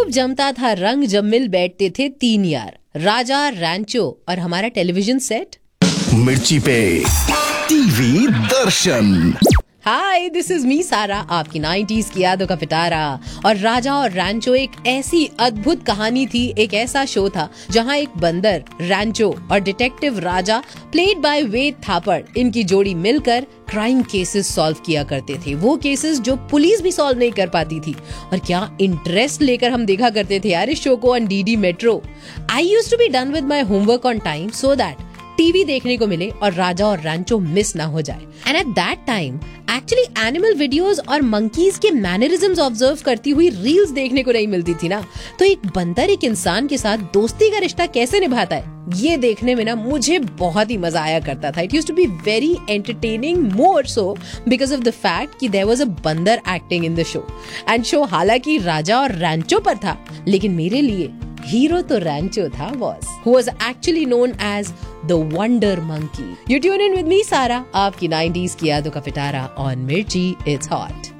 खूब जमता था रंग जब मिल बैठते थे तीन यार, राजा, रैंचो और हमारा टेलीविजन सेट मिर्ची पे TV Darshan. Hi, this is me सारा, आपकी 90s की यादों का पिटारा। और राजा और रैंचो एक ऐसी अद्भुत कहानी थी, एक ऐसा शो था जहां एक बंदर रैंचो और डिटेक्टिव राजा प्लेड बाय वेद थापड़, इनकी जोड़ी मिलकर क्राइम केसेस सॉल्व किया करते थे। वो केसेस जो पुलिस भी सॉल्व नहीं कर पाती थी। और क्या इंटरेस्ट लेकर हम देखा करते थे यार इस शो को on DD metro. I used to be done with my homework on time so that TV देखने को मिले और राजा और रैंचो मिस ना हो जाए। And at that time actually animal videos और मंकीज के मैनरिज्म्स ऑब्जर्व करती हुई रील्स देखने को नहीं मिलती थी ना। तो एक बंदर एक इंसान के साथ दोस्ती का रिश्ता कैसे निभाता है, ये देखने में ना मुझे बहुत ही मजा आया करता था। It used to be very entertaining, more so because of the fact कि देयर वाज अ बंदर acting in the show. And show हालांकि राजा और रैंचो पर था, लेकिन मेरे लिए हीरो तो रैंचो था boss, who was actually known as the Wonder Monkey. You tune in with me, Sara, आपकी 90s की यादों का पिटारा on Mirchi, it's hot.